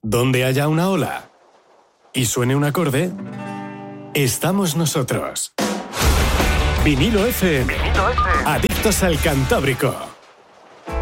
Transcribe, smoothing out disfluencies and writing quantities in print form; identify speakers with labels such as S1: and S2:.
S1: Donde haya una ola y suene un acorde, estamos nosotros. Vinilo FM. Adictos al Cantábrico.